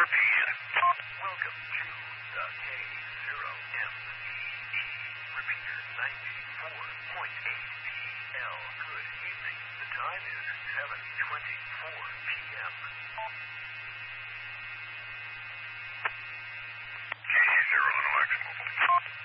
repeat. Welcome to the K0MCE repeater 94.8 PL. Good evening. The time is 7:20.